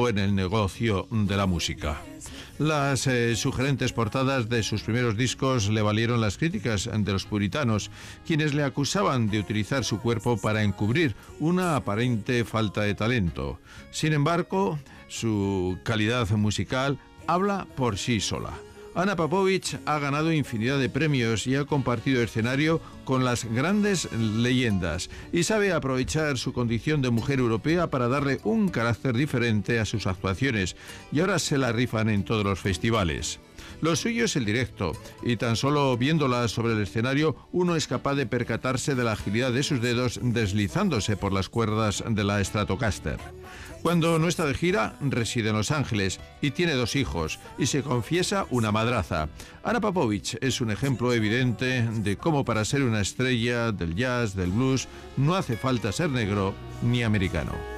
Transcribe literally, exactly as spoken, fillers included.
triunfó en el negocio de la música. Las eh, sugerentes portadas de sus primeros discos le valieron las críticas de los puritanos, quienes le acusaban de utilizar su cuerpo para encubrir una aparente falta de talento. Sin embargo, su calidad musical habla por sí sola. Ana Popovich ha ganado infinidad de premios y ha compartido escenario con las grandes leyendas y sabe aprovechar su condición de mujer europea para darle un carácter diferente a sus actuaciones, y ahora se la rifan en todos los festivales. Lo suyo es el directo, y tan solo viéndola sobre el escenario uno es capaz de percatarse de la agilidad de sus dedos deslizándose por las cuerdas de la Stratocaster. Cuando no está de gira, reside en Los Ángeles y tiene dos hijos y se confiesa una madraza. Ana Popovich es un ejemplo evidente de cómo para ser una estrella del jazz, del blues, no hace falta ser negro ni americano.